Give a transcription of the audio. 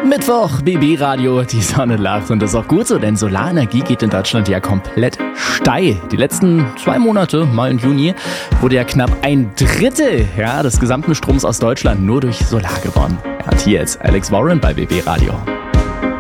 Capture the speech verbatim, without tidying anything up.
Mittwoch, B B Radio, die Sonne lacht und das ist auch gut so, denn Solarenergie geht in Deutschland ja komplett steil. Die letzten zwei Monate, Mai und Juni, wurde ja knapp ein Drittel ja, des gesamten Stroms aus Deutschland nur durch Solar gewonnen. Ja, und hier jetzt Alex Warren bei B B Radio.